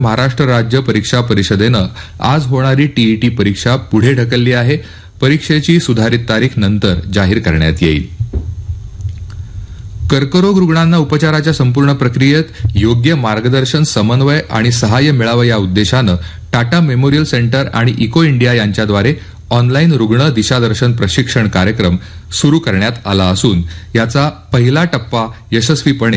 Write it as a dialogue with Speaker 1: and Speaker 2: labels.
Speaker 1: महाराष्ट्र राज्य परीक्षा परिषदेनं आज होणारी टीईटी परीक्षा पुढे ढकलली आहे. परीक्षेची सुधारित तारीख नंतर जाहीर करण्यात येईल. कर्करोग रुग्णांना उपचाराच्या संपूर्ण प्रक्रियेत योग्य मार्गदर्शन, समन्वय आणि सहाय्य मिळावं या उद्देशानं टाटा मेमोरियल सेंटर आणि इको इंडिया यांच्याद्वारे ऑनलाईन रुग्ण दिशादर्शन प्रशिक्षण कार्यक्रम सुरू करण्यात आला असून याचा पहिला टप्पा यशस्वीपणे